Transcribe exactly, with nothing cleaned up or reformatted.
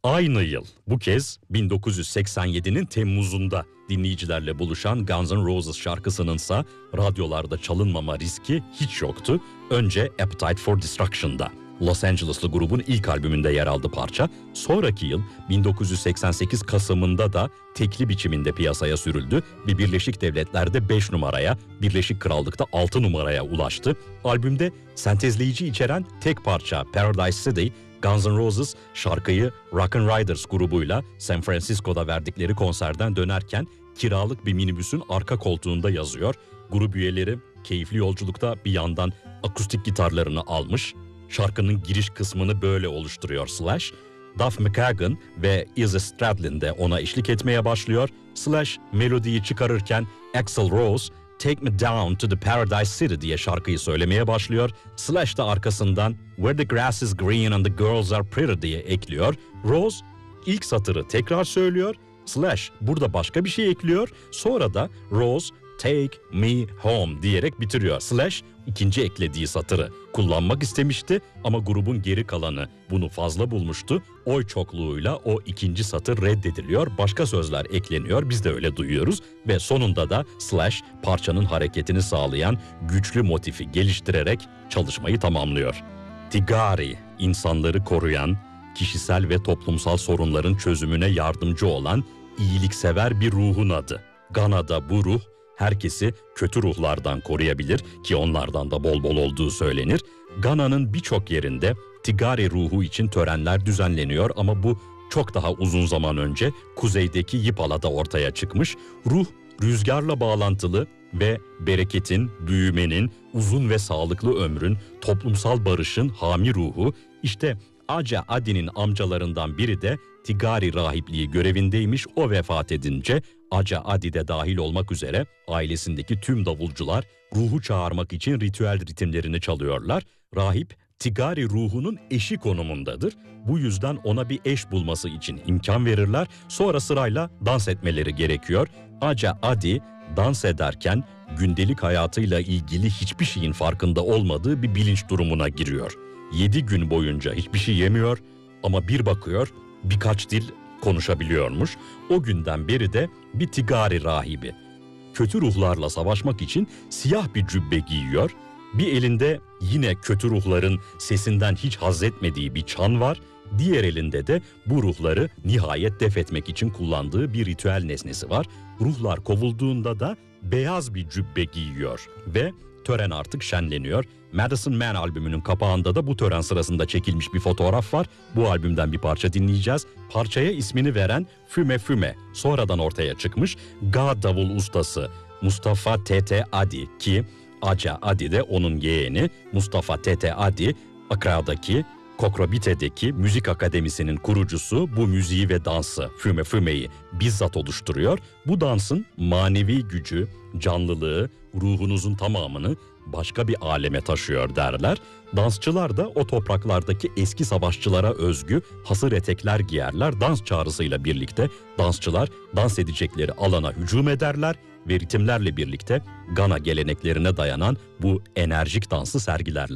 Aynı yıl, bu kez bin dokuz yüz seksen yedinin Temmuz'unda dinleyicilerle buluşan Guns N' Roses şarkısınınsa radyolarda çalınmama riski hiç yoktu. Önce Appetite for Destruction'da, Los Angeles'lı grubun ilk albümünde yer aldı parça. Sonraki yıl bin dokuz yüz seksen sekiz Kasım'ında da tekli biçiminde piyasaya sürüldü ve Birleşik Devletler'de beş numaraya, Birleşik Krallık'ta altı numaraya ulaştı. Albümde sentezleyici içeren tek parça Paradise City, Guns N' Roses şarkıyı Rock and Riders grubuyla San Francisco'da verdikleri konserden dönerken kiralık bir minibüsün arka koltuğunda yazıyor. Grup üyeleri keyifli yolculukta bir yandan akustik gitarlarını almış. Şarkının giriş kısmını böyle oluşturuyor Slash. Duff McKagan ve Izzy Stradlin de ona eşlik etmeye başlıyor. Slash melodiyi çıkarırken Axl Rose Take Me Down to the Paradise City diye şarkıyı söylemeye başlıyor. Slash da arkasından Where the Grass is Green and the Girls Are Pretty diye ekliyor. Rose ilk satırı tekrar söylüyor. Slash burada başka bir şey ekliyor. Sonra da Rose Take Me Home diyerek bitiriyor. Slash ikinci eklediği satırı kullanmak istemişti ama grubun geri kalanı bunu fazla bulmuştu. Oy çokluğuyla o ikinci satır reddediliyor. Başka sözler ekleniyor. Biz de öyle duyuyoruz ve sonunda da Slash parçanın hareketini sağlayan güçlü motifi geliştirerek çalışmayı tamamlıyor. Tigari, insanları koruyan, kişisel ve toplumsal sorunların çözümüne yardımcı olan iyiliksever bir ruhun adı. Gana'da bu ruh herkesi kötü ruhlardan koruyabilir ki onlardan da bol bol olduğu söylenir. Gana'nın birçok yerinde Tigari ruhu için törenler düzenleniyor ama bu çok daha uzun zaman önce kuzeydeki Yipala'da ortaya çıkmış. Ruh rüzgarla bağlantılı ve bereketin, büyümenin, uzun ve sağlıklı ömrün, toplumsal barışın hami ruhu. İşte Aca Adi'nin amcalarından biri de Tigari rahipliği görevindeymiş. O vefat edince Aca Adi de dahil olmak üzere ailesindeki tüm davulcular ruhu çağırmak için ritüel ritimlerini çalıyorlar. Rahip Tigari ruhunun eşi konumundadır. Bu yüzden ona bir eş bulması için imkan verirler. Sonra sırayla dans etmeleri gerekiyor. Aca Adi dans ederken gündelik hayatıyla ilgili hiçbir şeyin farkında olmadığı bir bilinç durumuna giriyor. Yedi gün boyunca hiçbir şey yemiyor ama bir bakıyor birkaç dil konuşabiliyormuş. O günden beri de bir Tigari rahibi. Kötü ruhlarla savaşmak için siyah bir cübbe giyiyor. Bir elinde yine kötü ruhların sesinden hiç haz etmediği bir çan var. Diğer elinde de bu ruhları nihayet def etmek için kullandığı bir ritüel nesnesi var. Ruhlar kovulduğunda da beyaz bir cübbe giyiyor ve tören artık şenleniyor. Medicine Man albümünün kapağında da bu tören sırasında çekilmiş bir fotoğraf var. Bu albümden bir parça dinleyeceğiz. Parçaya ismini veren Füme Füme sonradan ortaya çıkmış Ga davul ustası Mustafa Tete Adi ki Aca Adi de onun yeğeni. Mustafa Tete Adi Akra'daki Kokrobite'deki müzik akademisinin kurucusu. Bu müziği ve dansı Füme Füme'yi bizzat oluşturuyor. Bu dansın manevi gücü, canlılığı, ruhunuzun tamamını başka bir aleme taşıyor derler. Dansçılar da o topraklardaki eski savaşçılara özgü hasır etekler giyerler. Dans çağrısıyla birlikte dansçılar dans edecekleri alana hücum ederler ve ritimlerle birlikte Gana geleneklerine dayanan bu enerjik dansı sergilerler.